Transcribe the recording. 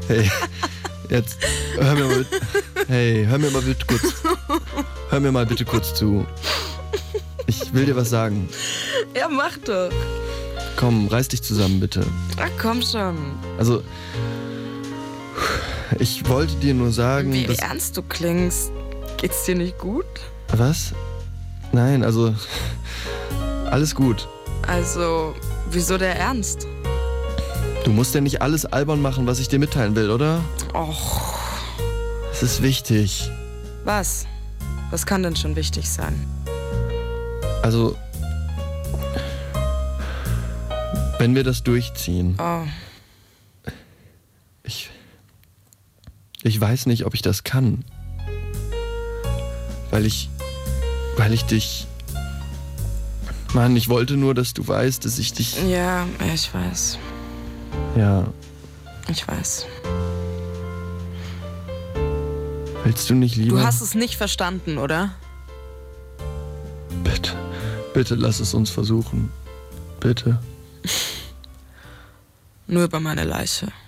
Hey, jetzt hör mir mal bitte kurz zu. Ich will dir was sagen. Ja, mach doch. Komm, reiß dich zusammen, bitte. Ach, komm schon. Also, ich wollte dir nur sagen, Wie ernst du klingst. Geht's dir nicht gut? Was? Nein, also, alles gut. Also, wieso der Ernst? Du musst ja nicht alles albern machen, was ich dir mitteilen will, oder? Och. Es ist wichtig. Was? Was kann denn schon wichtig sein? Also, wenn wir das durchziehen. Oh. Ich weiß nicht, ob ich das kann. Weil ich dich... Mann, ich wollte nur, dass du weißt, dass ich dich... Ja, ich weiß. Ja. Ich weiß. Willst du nicht lieber... Du hast es nicht verstanden, oder? Bitte lass es uns versuchen. Bitte. Nur über meine Leiche.